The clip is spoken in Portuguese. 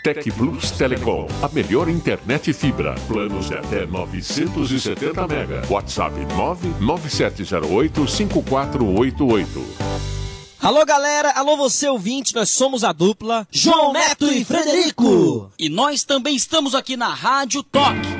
Tec Plus Telecom, a melhor internet fibra. Planos de até 970 mega. WhatsApp 997085488. Alô galera, alô você ouvinte, nós somos a dupla João Neto e Frederico. E nós também estamos aqui na Rádio Toque.